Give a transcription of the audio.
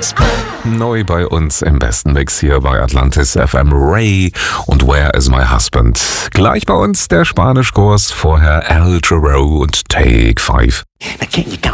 Neu bei uns im besten Mix hier bei Atlantis FM, Ray und Where is My Husband. Gleich bei uns der Spanischkurs, vorher El Giro und Take 5.